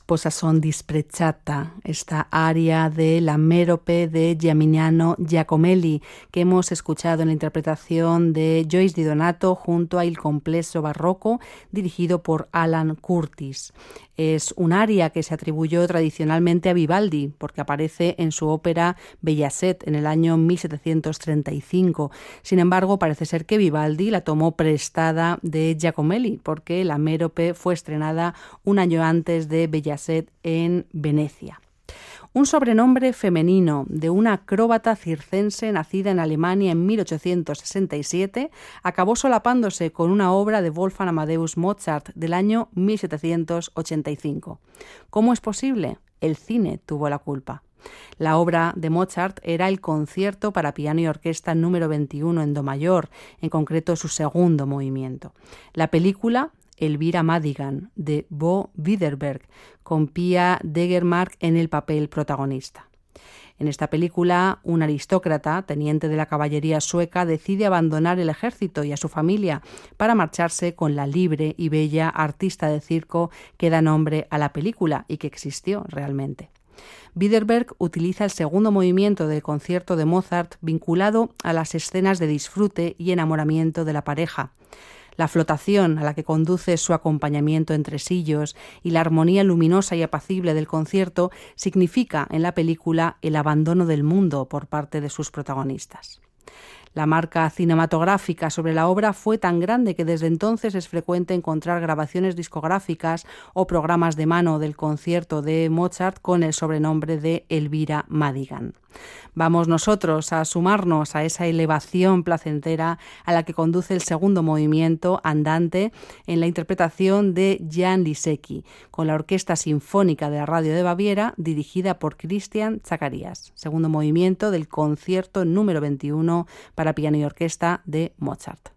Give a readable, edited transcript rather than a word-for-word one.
Sposa son disprezzata, esta aria de la Merope de Giaminiano Giacomelli, que hemos escuchado en la interpretación de Joyce Di Donato junto a Il Complesso Barroco, dirigido por Alan Curtis. Es un aria que se atribuyó tradicionalmente a Vivaldi, porque aparece en su ópera Bajazet en el año 1735. Sin embargo, parece ser que Vivaldi la tomó prestada de Giacomelli, porque la Merope fue estrenada un año antes de Bajazet en Venecia. Un sobrenombre femenino de una acróbata circense nacida en Alemania en 1867 acabó solapándose con una obra de Wolfgang Amadeus Mozart del año 1785. ¿Cómo es posible? El cine tuvo la culpa. La obra de Mozart era el concierto para piano y orquesta número 21 en do mayor, en concreto su segundo movimiento. La película Elvira Madigan, de Bo Widerberg, con Pia Degermark en el papel protagonista. En esta película, un aristócrata, teniente de la caballería sueca, decide abandonar el ejército y a su familia para marcharse con la libre y bella artista de circo que da nombre a la película y que existió realmente. Widerberg utiliza el segundo movimiento del concierto de Mozart vinculado a las escenas de disfrute y enamoramiento de la pareja. La flotación a la que conduce su acompañamiento en tresillos y la armonía luminosa y apacible del concierto significa en la película el abandono del mundo por parte de sus protagonistas. La marca cinematográfica sobre la obra fue tan grande que desde entonces es frecuente encontrar grabaciones discográficas o programas de mano del concierto de Mozart con el sobrenombre de Elvira Madigan. Vamos nosotros a sumarnos a esa elevación placentera a la que conduce el segundo movimiento andante en la interpretación de Jan Lisecki, con la Orquesta Sinfónica de la Radio de Baviera, dirigida por Christian Zacharias. Segundo movimiento del concierto número 21 para piano y orquesta de Mozart.